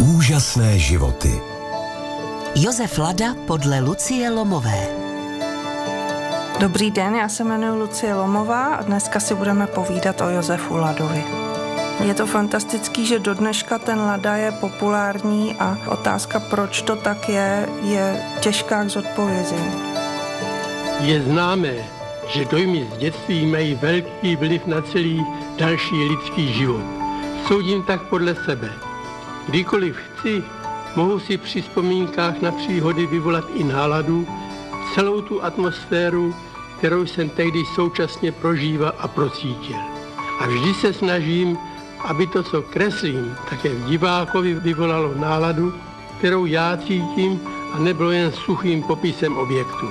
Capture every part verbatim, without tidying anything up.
Úžasné životy. Josef Lada podle Lucie Lomové. Dobrý den, já se jmenuji Lucie Lomová a dneska si budeme povídat o Josefu Ladovi. Je to fantastický, že do dneška ten Lada je populární a otázka, proč to tak je, je těžká k zodpovězení. Je známé, že dojmy z dětství mají velký vliv na celý další lidský život. Soudím tak podle sebe. Kdykoliv chci, mohu si při vzpomínkách na příhody vyvolat i náladu, celou tu atmosféru, kterou jsem tehdy současně prožíval a procítil. A vždy se snažím, aby to, co kreslím, také v divákovi vyvolalo náladu, kterou já cítím a nebylo jen suchým popisem objektu.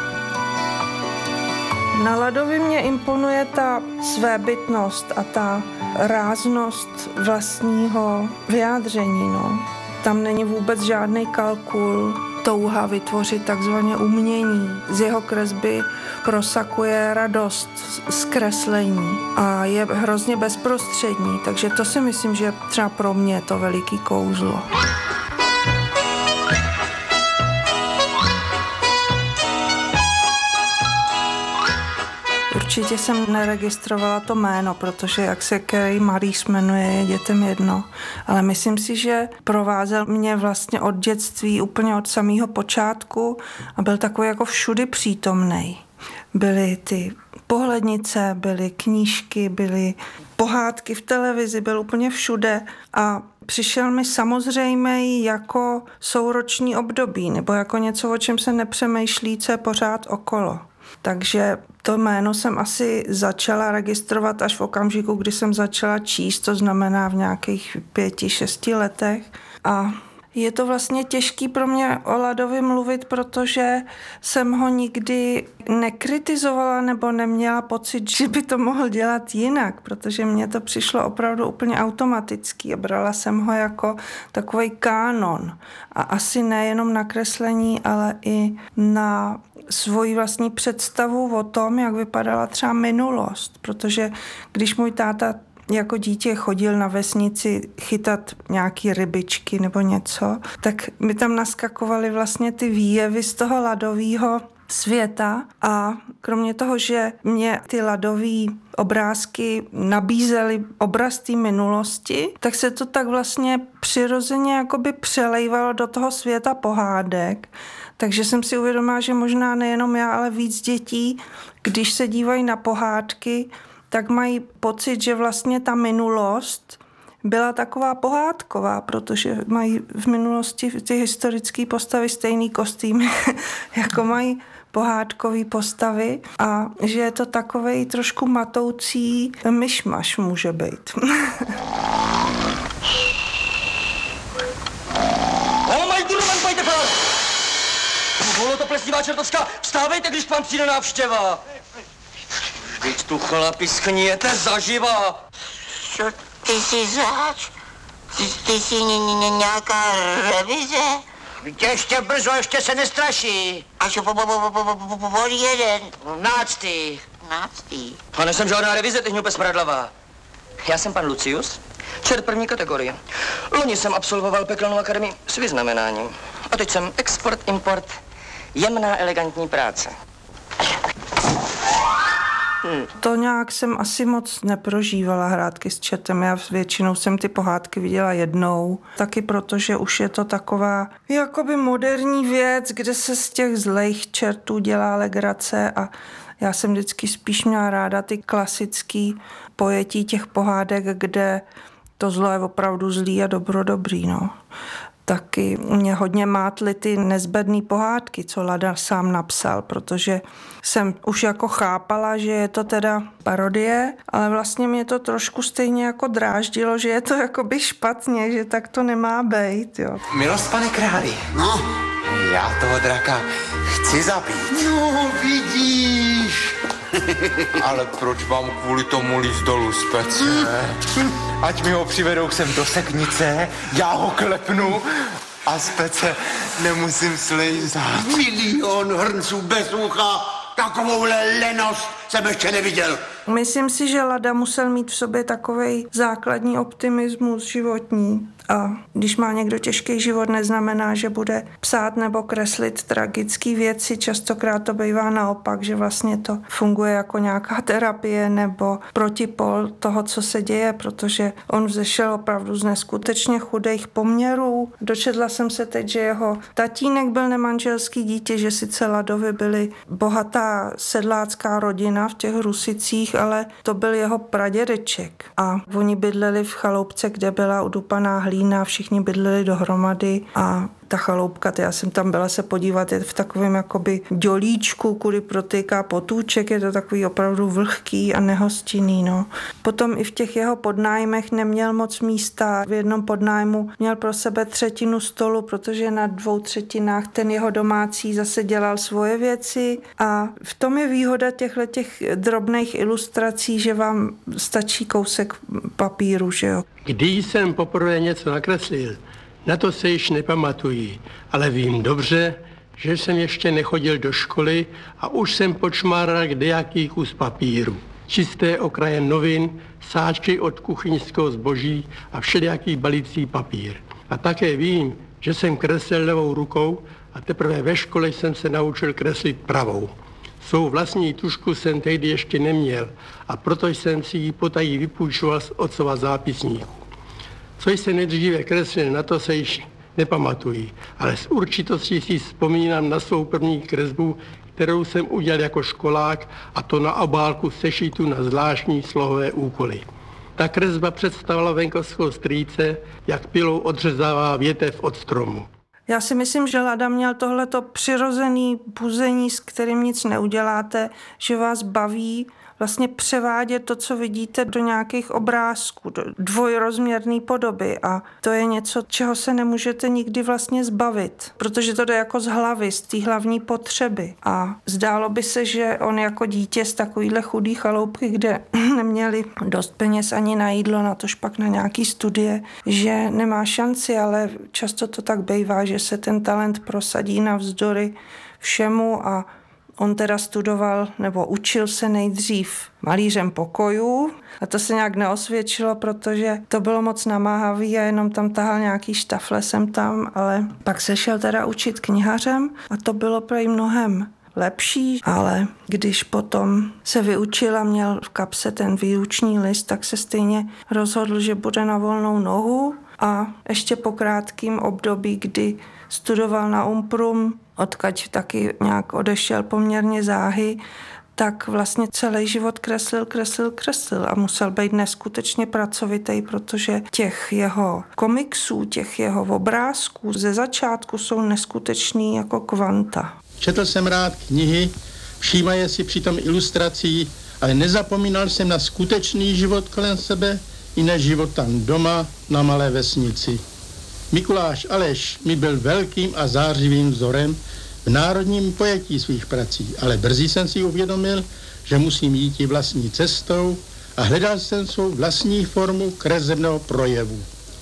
Na Ladovi mě imponuje ta svébytnost a ta ráznost vlastního vyjádření. No. Tam není vůbec žádný kalkul, touha vytvořit takzvané umění. Z jeho kresby prosakuje radost z kreslení a je hrozně bezprostřední, takže to si myslím, že třeba pro mě je to veliký kouzlo. Určitě jsem neregistrovala to jméno, protože jak se který malíř jmenuje, je dětem jedno. Ale myslím si, že provázel mě vlastně od dětství, úplně od samého počátku a byl takový jako všudy přítomnej. Byly ty pohlednice, byly knížky, byly pohádky v televizi, byl úplně všude a přišel mi samozřejmě jako souroční období nebo jako něco, o čem se nepřemýšlí, co je pořád okolo. Takže to jméno jsem asi začala registrovat až v okamžiku, kdy jsem začala číst, to znamená v nějakých pěti, šesti letech. A je to vlastně těžký pro mě o Ladovi mluvit, protože jsem ho nikdy nekritizovala nebo neměla pocit, že by to mohl dělat jinak, protože mně to přišlo opravdu úplně automatický a brala jsem ho jako takovej kánon. A asi nejenom na kreslení, ale i na svoji vlastní představu o tom, jak vypadala třeba minulost, protože když můj táta jako dítě chodil na vesnici chytat nějaký rybičky nebo něco, tak mi tam naskakovaly vlastně ty výjevy z toho ladového světa a kromě toho, že mě ty ladové obrázky nabízely obraz té minulosti, tak se to tak vlastně přirozeně jakoby přelejvalo do toho světa pohádek. Takže jsem si uvědomila, že možná nejenom já, ale víc dětí, když se dívají na pohádky, tak mají pocit, že vlastně ta minulost byla taková pohádková, protože mají v minulosti ty historické postavy stejný kostýmy, jako mají pohádkové postavy a že je to takovej trošku matoucí myšmaš může být. Volo to plesnivá čertovská, vstávejte, když pan přijde návštěva. Vždyť tu chlapi schníjete zaživa. Co ty jsi zač? Ty, ty jsi nějaká revize? Víte, ještě brzo, ještě se nestraší. A co po, po, po, po, po, po, po jeden? Náctý. Náctý. A nejsem žádná revize, teď úplně smradlavá. Já jsem pan Lucius, čert první kategorie. Loni jsem absolvoval pekelnou akademii s vyznamenáním. A teď jsem export, import, jemná, elegantní práce. Hmm. To nějak jsem asi moc neprožívala hrátky s čertem. Já většinou jsem ty pohádky viděla jednou. Taky proto, že už je to taková jakoby moderní věc, kde se z těch zlejch čertů dělá legrace a já jsem vždycky spíš měla ráda ty klasický pojetí těch pohádek, kde to zlo je opravdu zlý a dobro dobrý, no. Taky mě hodně mátly ty nezbedný pohádky, co Lada sám napsal, protože jsem už jako chápala, že je to teda parodie, ale vlastně mě to trošku stejně jako dráždilo, že je to jakoby špatně, že tak to nemá být, jo. Milost, pane králi. No? Já toho draka chci zabít. No, vidíš. Ale proč vám kvůli tomu líst dolů z pece? Ať mi ho přivedou sem do seknice, já ho klepnu a z pece nemusím slejzat. Milion hrnců bez ucha, takovouhle lenost jsem ještě neviděl. Myslím si, že Lada musel mít v sobě takovej základní optimismus životní. A když má někdo těžký život, neznamená, že bude psát nebo kreslit tragické věci. Častokrát to bývá naopak, že vlastně to funguje jako nějaká terapie nebo protipol toho, co se děje, protože on vzešel opravdu z neskutečně chudých poměrů. Dočetla jsem se teď, že jeho tatínek byl nemanželský dítě, že sice Ladovi byli bohatá sedlácká rodina v těch Rusicích, ale to byl jeho pradědeček. A oni bydleli v chaloupce, kde byla udupaná hlína, všichni bydleli dohromady a ta chaloupka, já jsem tam byla se podívat, je v takovém jakoby dělíčku, kudy protéká potůček, je to takový opravdu vlhký a nehostinný. No. Potom i v těch jeho podnájmech neměl moc místa. V jednom podnájmu měl pro sebe třetinu stolu, protože na dvou třetinách ten jeho domácí zase dělal svoje věci a v tom je výhoda těchto těch drobných ilustrací, že vám stačí kousek papíru, že jo. Když jsem poprvé něco nakreslil, na to se již nepamatuji, ale vím dobře, že jsem ještě nechodil do školy a už jsem počmáral kdejaký kus papíru. Čisté okraje novin, sáčky od kuchyňského zboží a všelijaký balící papír. A také vím, že jsem kreslil levou rukou a teprve ve škole jsem se naučil kreslit pravou. Svou vlastní tužku jsem tehdy ještě neměl a proto jsem si ji potají vypůjčoval z otcova zápisníku. Co jsem nejdříve kreslil, na to se již nepamatuji, ale s určitostí si vzpomínám na svou první kresbu, kterou jsem udělal jako školák, a to na obálku sešitu na zvláštní slohové úkoly. Ta kresba představila venkovského strýce, jak pilou odřezává větev od stromu. Já si myslím, že Lada měl tohleto přirozený buzení, s kterým nic neuděláte, že vás baví vlastně převádět to, co vidíte, do nějakých obrázků, do dvojrozměrné podoby a to je něco, čeho se nemůžete nikdy vlastně zbavit, protože to jde jako z hlavy, z té hlavní potřeby a zdálo by se, že on jako dítě z takovýhle chudý chaloupky, kde neměli dost peněz ani na jídlo, na tož pak na nějaký studie, že nemá šanci, ale často to tak bývá, že se ten talent prosadí navzdory všemu a on teda studoval nebo učil se nejdřív malířem pokojů a to se nějak neosvědčilo, protože to bylo moc namáhavý a jenom tam tahal nějaký štafle sem tam, ale pak se šel teda učit knihařem a to bylo prej mnohem lepší, ale když potom se vyučil a měl v kapse ten výuční list, tak se stejně rozhodl, že bude na volnou nohu a ještě po krátkém období, kdy studoval na Umprum, odkud taky nějak odešel poměrně záhy, tak vlastně celý život kreslil, kreslil, kreslil a musel být neskutečně pracovitý, protože těch jeho komiksů, těch jeho obrázků ze začátku jsou neskutečný jako kvanta. Četl jsem rád knihy, všímaje si přitom ilustrací, ale nezapomínal jsem na skutečný život kolem sebe i na život tam doma na malé vesnici. Mikuláš Aleš mi byl velkým a zářivým vzorem v národním pojetí svých prací, ale brzy jsem si uvědomil, že musím jít i vlastní cestou a hledal jsem svou vlastní formu kresebného projevu.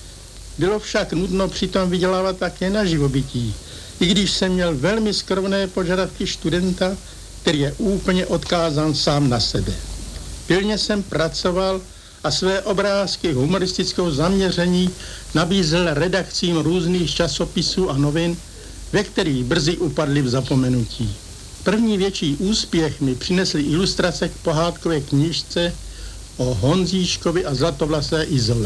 Bylo však nutno přitom vydělávat také na živobytí, i když jsem měl velmi skromné požadavky studenta, který je úplně odkázán sám na sebe. Pilně jsem pracoval a své obrázky humoristického zaměření nabízel redakcím různých časopisů a novin, ve kterých brzy upadly v zapomenutí. První větší úspěch mi přinesly ilustrace k pohádkové knížce o Honzíčkovi a zlatovlasé Izole.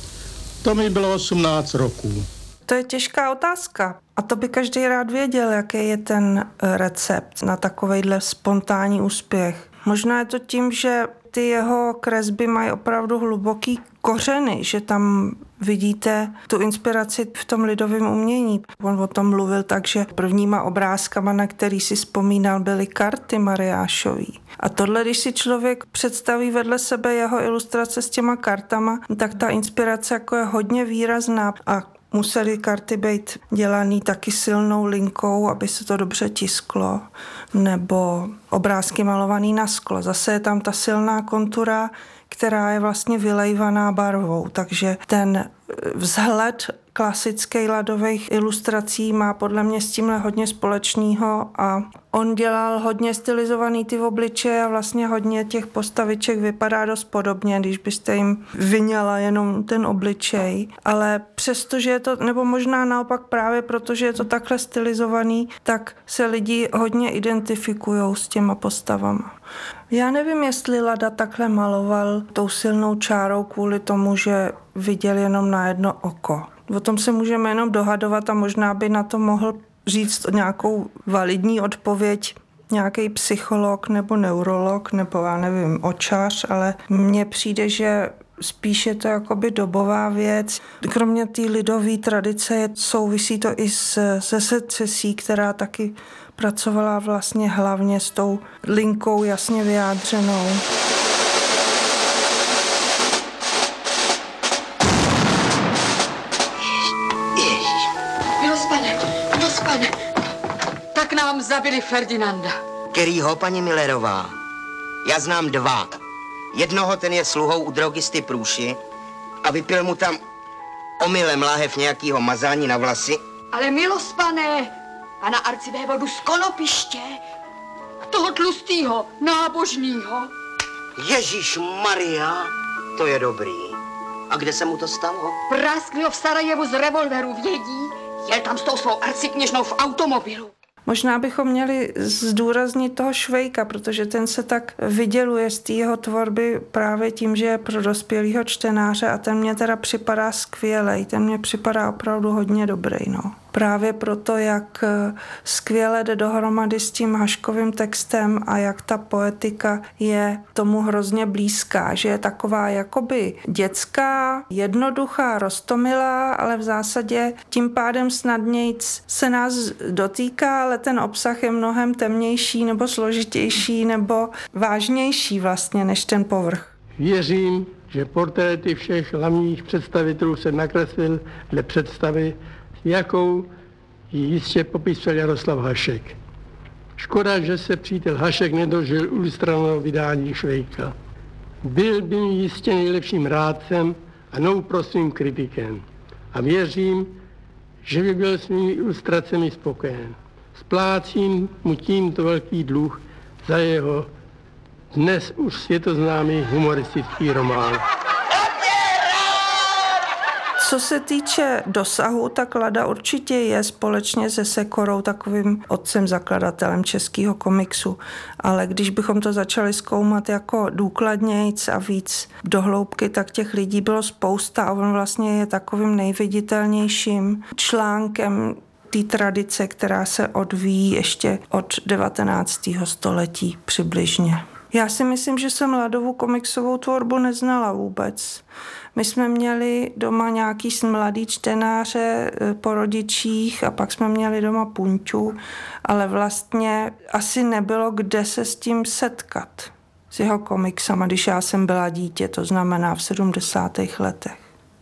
To mi bylo osmnáct roků. To je těžká otázka a to by každý rád věděl, jaký je ten recept na takovejhle spontánní úspěch. Možná je to tím, že ty jeho kresby mají opravdu hluboký kořeny, že tam vidíte tu inspiraci v tom lidovém umění. On o tom mluvil tak, že prvníma obrázkama, na který si vzpomínal, byly karty Mariášový. A tohle, když si člověk představí vedle sebe jeho ilustrace s těma kartama, tak ta inspirace jako je hodně výrazná a musely karty být dělaný taky silnou linkou, aby se to dobře tisklo, nebo obrázky malovaný na sklo. Zase je tam ta silná kontura, která je vlastně vylejvaná barvou, takže ten vzhled klasických Ladových ilustrací, má podle mě s tímhle hodně společného a on dělal hodně stylizovaný ty obličeje a vlastně hodně těch postaviček vypadá dost podobně, když byste jim vyňala jenom ten obličej. Ale přestože je to, nebo možná naopak právě protože je to takhle stylizovaný, tak se lidi hodně identifikujou s těma postavama. Já nevím, jestli Lada takhle maloval tou silnou čárou kvůli tomu, že viděl jenom na jedno oko. O tom se můžeme jenom dohadovat a možná by na to mohl říct nějakou validní odpověď nějaký psycholog nebo neurolog nebo já nevím, očař, ale mně přijde, že spíš je to jakoby dobová věc. Kromě té lidové tradice souvisí to i s, se secesí, která taky pracovala vlastně hlavně s tou linkou jasně vyjádřenou. Milospane, Milospane, tak nám zabili Ferdinanda. Kterýho, paní Millerová? Já znám dva. Jednoho, ten je sluhou u drogisty Průši a vypil mu tam omylem láhev nějakýho mazání na vlasy. Ale Milospane, pana arcivévodu z Konopiště, toho tlustýho, nábožnýho. Ježíš Maria, to je dobrý. A kde se mu to stalo? Praskli ho v Sarajevu z revolveru, vědí? Jel tam s tou svou arcikněžnou v automobilu. Možná bychom měli zdůraznit toho Švejka, protože ten se tak vyděluje z té jeho tvorby právě tím, že je pro dospělého čtenáře a ten mě teda připadá skvělej, ten mě připadá opravdu hodně dobrý, no. Právě proto, jak skvěle jde dohromady s tím Haškovým textem a jak ta poetika je tomu hrozně blízká, že je taková jakoby dětská, jednoduchá, roztomilá, ale v zásadě tím pádem snadnějc se nás dotýká, ale ten obsah je mnohem temnější nebo složitější nebo vážnější vlastně než ten povrch. Věřím, že portréty všech hlavních představitelů se nakreslil dle představy, jakou ji jistě popisoval Jaroslav Hašek. Škoda, že se přítel Hašek nedožil ilustrovaného vydání Švejka. Byl by mi jistě nejlepším rádcem a neúprostným kritikem. A věřím, že by byl svými ilustracemi spokojen. Splácím mu tímto velký dluh za jeho dnes už světoznámý humoristický román. Co se týče dosahu, tak Lada určitě je společně se Sekorou takovým otcem zakladatelem českého komiksu. Ale když bychom to začali zkoumat jako důkladnějc a víc dohloubky, tak těch lidí bylo spousta a on vlastně je takovým nejviditelnějším článkem té tradice, která se odvíjí ještě od devatenáctého století přibližně. Já si myslím, že jsem Ladovu komiksovou tvorbu neznala vůbec. My jsme měli doma nějaký mladý čtenáře po rodičích a pak jsme měli doma Punťu, ale vlastně asi nebylo kde se s tím setkat, s jeho komiksama, když já jsem byla dítě, to znamená v sedmdesátých letech.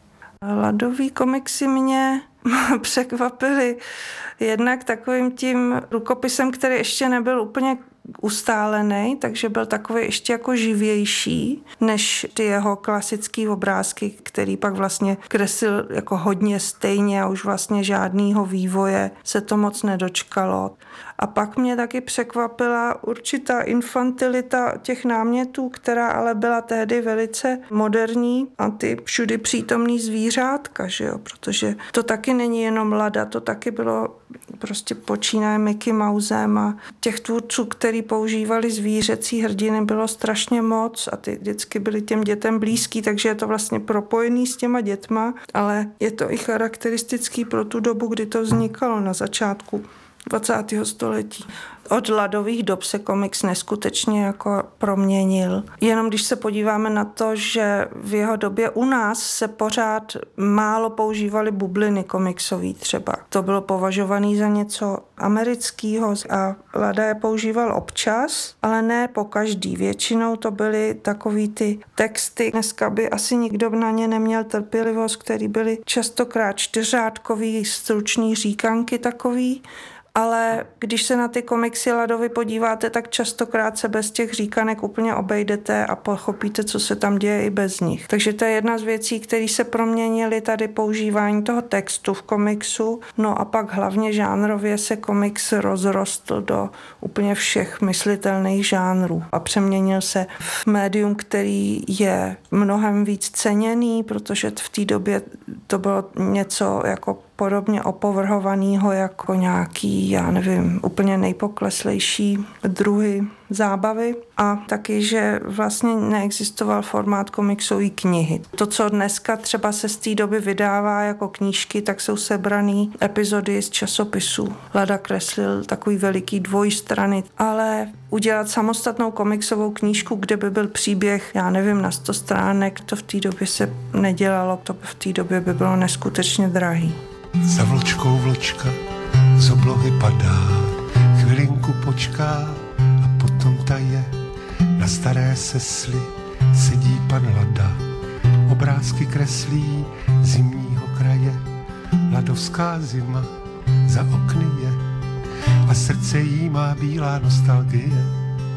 Ladový komiksy mě překvapily jednak takovým tím rukopisem, který ještě nebyl úplně ustálený, takže byl takový ještě jako živější než ty jeho klasický obrázky, který pak vlastně kreslil jako hodně stejně a už vlastně žádnýho vývoje se to moc nedočkalo. A pak mě taky překvapila určitá infantilita těch námětů, která ale byla tehdy velice moderní a ty všudy přítomný zvířátka, že jo? Protože to taky není jenom Lada, to taky bylo prostě počínaje Mickey Mousem a těch tvůrců, který používali zvířecí hrdiny, bylo strašně moc a ty vždycky byly těm dětem blízký, takže je to vlastně propojený s těma dětma, ale je to i charakteristický pro tu dobu, kdy to vznikalo na začátku dvacátého století. Od Ladových dob se komiks neskutečně jako proměnil. Jenom když se podíváme na to, že v jeho době u nás se pořád málo používaly bubliny komiksový třeba. To bylo považované za něco amerického a Lada je používal občas, ale ne po každý. Většinou to byly takový ty texty. Dneska by asi nikdo na ně neměl trpělivost, který byly častokrát čtyřátkový, stručný říkanky takový. ale když se na ty komiksy Ladovy podíváte, tak častokrát se bez těch říkanek úplně obejdete a pochopíte, co se tam děje i bez nich. Takže to je jedna z věcí, které se proměnily tady používání toho textu v komiksu. No a pak hlavně žánrově se komiks rozrostl do úplně všech myslitelných žánrů a přeměnil se v médium, který je mnohem víc ceněný, protože v té době to bylo něco jako podobně opovrhovaného jako nějaký, já nevím, úplně nejpokleslejší druhy zábavy a taky, že vlastně neexistoval formát komiksové knihy. To, co dneska třeba se z té doby vydává jako knížky, tak jsou sebrané epizody z časopisů. Lada kreslil takový veliký dvojstrany, ale udělat samostatnou komiksovou knížku, kde by byl příběh, já nevím, na sto stránek, to v té době se nedělalo, to v té době by bylo neskutečně drahý. Za vločkou vločka z oblohy padá, chvilinku počká a potom ta je. Na staré sesli sedí pan Lada, obrázky kreslí zimního kraje. Ladovská zima za okny je a srdce jí má bílá nostalgie.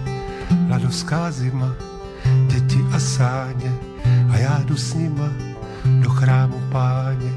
Ladovská zima, děti a sáně a já jdu s nima do chrámu Páně.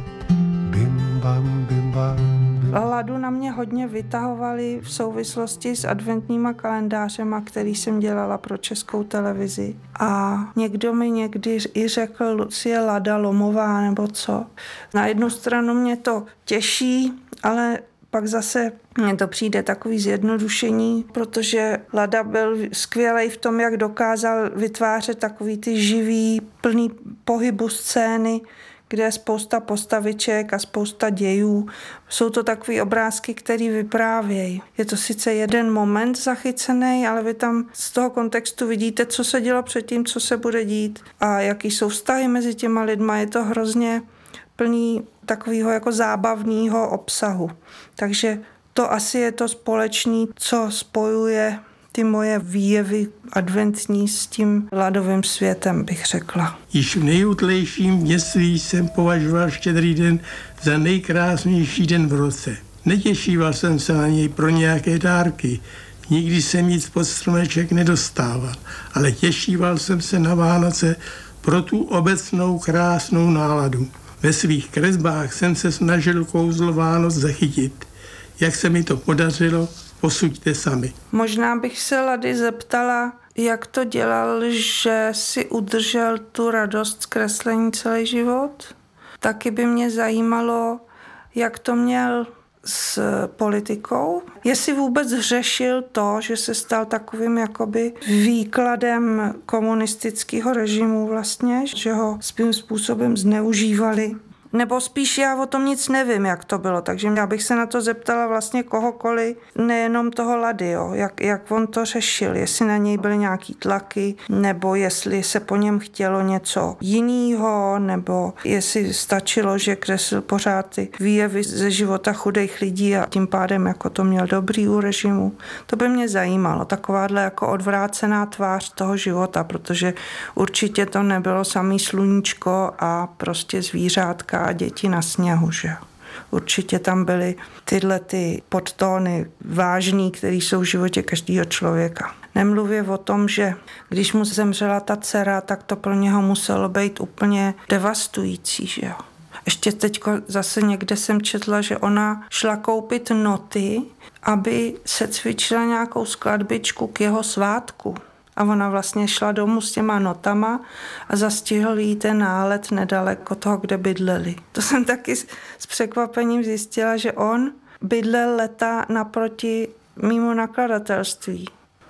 Bim bam, bim bam, bim. Ladu na mě hodně vytahovali v souvislosti s adventníma kalendářema, který jsem dělala pro Českou televizi. A někdo mi někdy i řekl Lucie Lada Lomová nebo co. Na jednu stranu mě to těší, ale pak zase mně to přijde takový zjednodušení, protože Lada byl skvělej v tom, jak dokázal vytvářet takový ty živý, plný pohybu scény, kde je spousta postaviček a spousta dějů. Jsou to takové obrázky, které vyprávějí. Je to sice jeden moment zachycený, ale vy tam z toho kontextu vidíte, co se dělo předtím, co se bude dít a jaký jsou vztahy mezi těma lidma. Je to hrozně plný takového jako zábavného obsahu. Takže to asi je to společné, co spojuje ty moje výjevy adventní s tím Ladovým světem, bych řekla. Již v nejútlejším dětství jsem považoval Štědrý den za nejkrásnější den v roce. Netěšíval jsem se na něj pro nějaké dárky, nikdy jsem nic pod stromeček nedostával, ale těšíval jsem se na Vánoce pro tu obecnou krásnou náladu. Ve svých kresbách jsem se snažil kouzlo Vánoc zachytit. Jak se mi to podařilo, posuďte sami. Možná bych se Lady zeptala, jak to dělal, že si udržel tu radost z kreslení celý život. Taky by mě zajímalo, jak to měl s politikou. Jestli vůbec řešil to, že se stal takovým jakoby výkladem komunistického režimu vlastně, že ho svým způsobem zneužívali. Nebo spíš já o tom nic nevím, jak to bylo, takže já bych se na to zeptala vlastně kohokoliv, nejenom toho Lady, jo, jak, jak on to řešil, jestli na něj byly nějaký tlaky, nebo jestli se po něm chtělo něco jiného, nebo jestli stačilo, že kreslil pořád ty výjevy ze života chudých lidí a tím pádem jako to měl dobrý u režimu. To by mě zajímalo, takováhle jako odvrácená tvář toho života, protože určitě to nebylo samý sluníčko a prostě zvířátka a děti na sněhu, že? Určitě tam byly tyhle ty podtóny vážný, které jsou v životě každého člověka. Nemluvě o tom, že když mu zemřela ta dcera, tak to pro něho muselo být úplně devastující, že jo. Ještě teďko zase někde jsem četla, že ona šla koupit noty, aby se cvičila nějakou skladbičku k jeho svátku. A ona vlastně šla domů s těma notama a zastihl jí ten nálet nedaleko toho, kde bydleli. To jsem taky s překvapením zjistila, že on bydlel leta naproti mimo nakladatelství.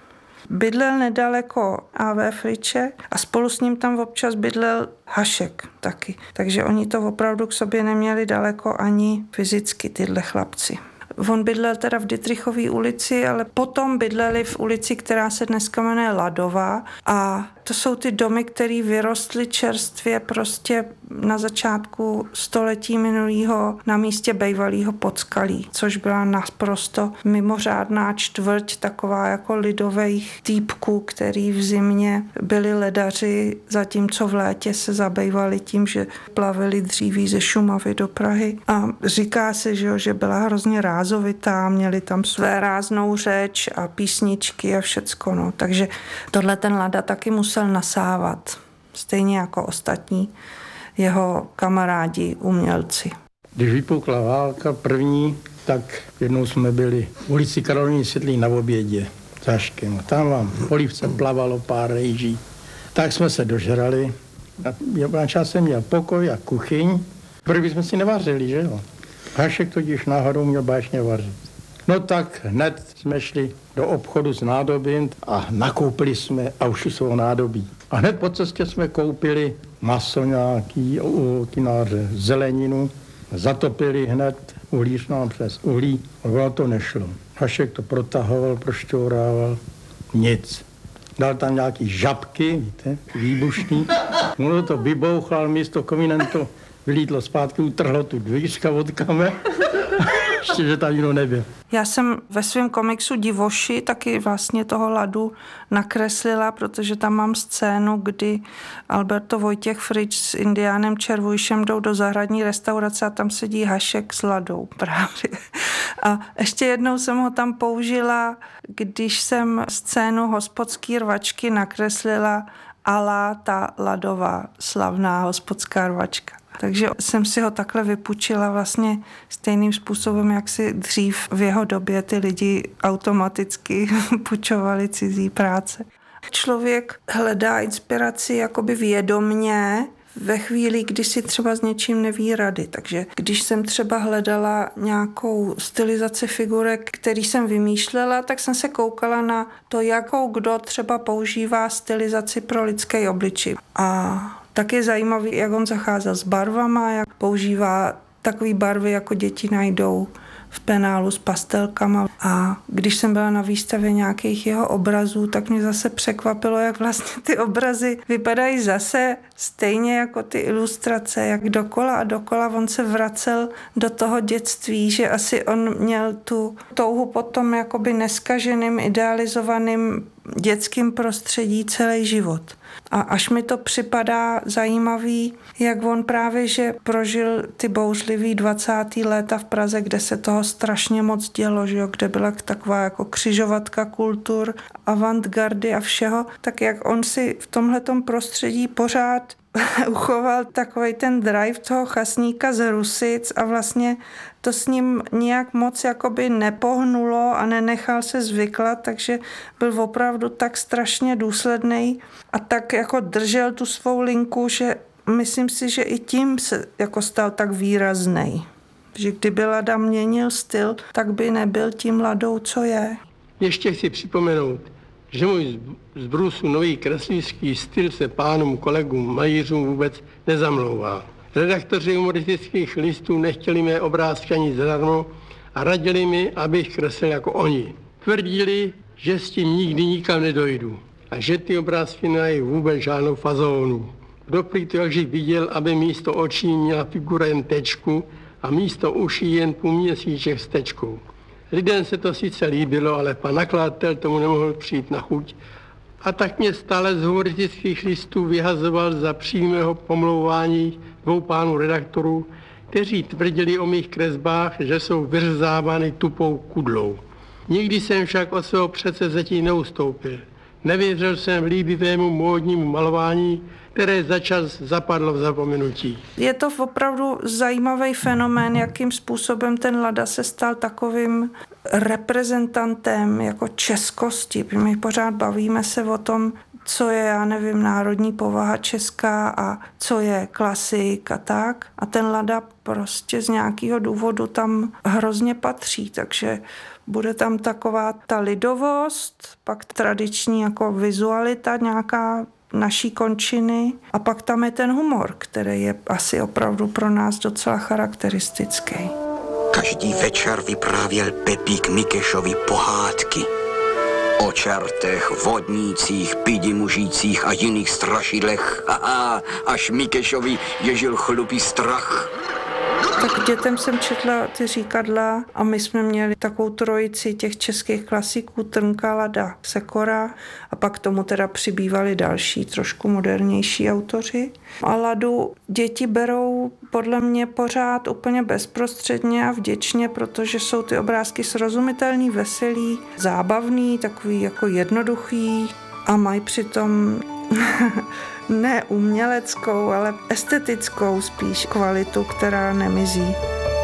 Bydlel nedaleko á vé Friče a spolu s ním tam občas bydlel Hašek taky. Takže oni to opravdu k sobě neměli daleko ani fyzicky, tyhle chlapci. On bydlel teda v Dittrichové ulici, ale potom bydleli v ulici, která se dneska jmenuje Ladová a To jsou ty domy, které vyrostly čerstvě prostě na začátku století minulého na místě bývalého Podskalí, což byla naprosto mimořádná čtvrť, taková jako lidových týpků, který v zimě byli ledaři, zatímco v létě se zabývali tím, že plavili dříví ze Šumavy do Prahy. A říká se, že, že byla hrozně rázovitá, měli tam své ráznou řeč a písničky a všecko. No. Takže tohle ten Lada taky musel nasávat, stejně jako ostatní jeho kamarádi, umělci. Když vypukla válka první, tak jednou jsme byli v ulici Karolíny Světlý na obědě za Škem. Tam vám v polívce plavalo pár rejží. Tak jsme se dožrali. Na čas jsem měl pokoj a kuchyň. První jsme si nevařili, že jo? Hašek totiž náhodou měl báječně vařit. No tak hned jsme šli do obchodu s nádobím a nakoupili jsme aušusovou nádobí. A hned po cestě jsme koupili maso nějaký, kináře, zeleninu, zatopili hned uhlíř nám přes uhlí, a ono to nešlo. Hašek to protahoval, prošťourával, nic. Dal tam nějaký žabky, víte, výbušný. Ono to vybouchal, místo komínem to vylítlo zpátky, utrhlo tu dvířka od kamer. Ještě, že tam nikdo nebyl. Já jsem ve svém komiksu Divoši taky vlastně toho Ladu nakreslila, protože tam mám scénu, kdy Alberto Vojtěch Frič s Indiánem Červujšem jdou do zahradní restaurace a tam sedí Hašek s Ladou právě. A ještě jednou jsem ho tam použila, když jsem scénu hospodský rvačky nakreslila ala ta Ladová slavná hospodská rvačka. Takže jsem si ho takhle vypůjčila vlastně stejným způsobem, jak si dřív v jeho době ty lidi automaticky půjčovali cizí práce. Člověk hledá inspiraci jakoby vědomně ve chvíli, kdy si třeba s něčím neví rady. Takže když jsem třeba hledala nějakou stylizaci figurek, který jsem vymýšlela, tak jsem se koukala na to, jakou kdo třeba používá stylizaci pro lidský obličej. A tak je zajímavý, jak on zacházel s barvama, jak používá takové barvy, jako děti najdou v penálu s pastelkama. A když jsem byla na výstavě nějakých jeho obrazů, tak mě zase překvapilo, jak vlastně ty obrazy vypadají zase stejně jako ty ilustrace, jak dokola a dokola on se vracel do toho dětství, že asi on měl tu touhu potom jakoby neskaženým, idealizovaným dětským prostředí celý život. A až mi to připadá zajímavý, jak on právě, že prožil ty bouřlivý dvacátá léta v Praze, kde se toho strašně moc dělo, že jo, kde byla taková jako křižovatka kultur, avantgardy a všeho, tak jak on si v tomhletom prostředí pořád uchoval takovej ten drive toho chasníka z Rusic a vlastně to s ním nějak moc jakoby nepohnulo a nenechal se zvyklat, takže byl opravdu tak strašně důsledný a tak jako držel tu svou linku, že myslím si, že i tím se jako stal tak výraznej. Že kdyby Lada měnil styl, tak by nebyl tím Ladou, co je. Ještě chci připomenout, že můj z brusu nový kreslířský styl se pánům kolegům malířům vůbec nezamlouvá. Redaktoři humoristických listů nechtěli mé obrázky ani zadarmo a radili mi, abych kreslil jako oni. Tvrdili, že s tím nikdy nikam nedojdu a že ty obrázky nemají vůbec žádnou fazónu. Kdo prý to jakživ viděl, aby místo očí měla figura jen tečku a místo uší jen půlměsíček s tečkou. Lidem se to sice líbilo, ale pan nakladatel tomu nemohl přijít na chuť a tak mě stále z humoristických listů vyhazoval za přímého pomlouvání dvou pánů redaktorů, kteří tvrdili o mých kresbách, že jsou vyřezávány tupou kudlou. Nikdy jsem však od svého předsevzetí neustoupil. Nevěřil jsem líbivému módnímu malování, které začas zapadlo v zapomenutí. Je to opravdu zajímavý fenomén, jakým způsobem ten Lada se stal takovým reprezentantem jako českosti. My pořád bavíme se o tom, co je, já nevím, národní povaha česká a co je klasik a tak. A ten Lada prostě z nějakého důvodu tam hrozně patří, takže bude tam taková ta lidovost, pak tradiční jako vizualita nějaká naší končiny a pak tam je ten humor, který je asi opravdu pro nás docela charakteristický. Každý večer vyprávěl Pepík Mikešovi pohádky. O čertech, vodnících, pidi mužících a jiných strašidlech. Haha, až Mikešovi ježil chlupý strach. Tak dětem jsem četla ty říkadla a my jsme měli takovou trojici těch českých klasiků, Trnka, Lada, Sekora a pak tomu teda přibývali další, trošku modernější autoři. A Ladu děti berou podle mě pořád úplně bezprostředně a vděčně, protože jsou ty obrázky srozumitelný, veselý, zábavný, takový jako jednoduchý a mají přitom ne uměleckou, ale estetickou spíš kvalitu, která nemizí.